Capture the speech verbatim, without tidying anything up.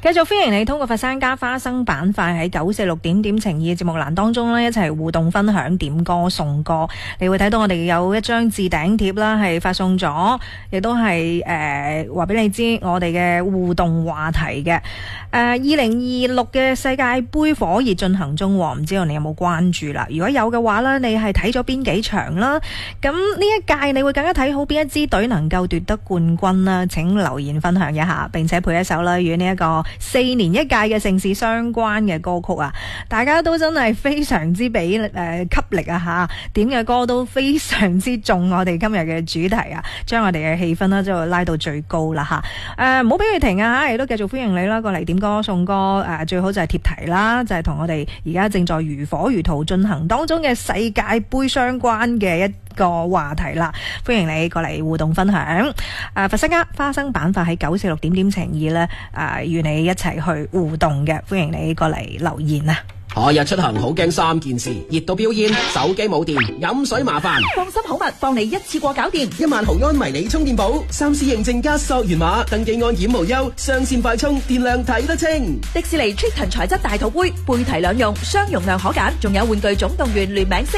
繼續歡迎你通過佛山加花生板塊喺九四六點點情意嘅節目欄當中呢，一齊互動分享點歌送歌。你會睇到我哋有一張置頂貼啦，係發送咗，亦都係誒話俾你知我哋嘅互動話題嘅。誒二零二六嘅世界盃火熱進行中，唔知道你有冇關注啦？如果有嘅話呢，你係睇咗邊幾場啦？咁呢一屆你會更加睇好邊一支隊能夠奪得冠軍啦？請留言分享一下，並且配一首啦與呢一個四年一屆嘅盛事相關嘅歌曲啊！大家都真係非常之俾誒、呃、吸力啊吓，點嘅歌都非常之中我哋今日嘅主題啊，將我哋嘅氣氛啦就拉到最高啦吓！誒唔好俾佢停啊吓，亦都繼續歡迎你啦過嚟點歌送歌誒、呃，最好就係貼題啦，就係、是、同我哋而家正在如火如荼進行當中嘅世界盃相關嘅一個話題啦，歡迎你過嚟互動分享。誒、呃，佛山家花生板塊喺九四六點點情意呢，誒、呃，與你一齊去互動嘅，歡迎你過嚟留言啊！ 夏日出行好驚三件事，熱到飆煙，手機冇電，飲水麻煩。 放心好物幫你一次過搞掂， 一萬毫安迷你充電寶，三 C 認證加溯源碼，登記安檢無憂，上線快充，電量睇得清。 迪士尼 Triton 材質大肚杯，背提兩用，雙容量可揀，仲有玩具總動員聯名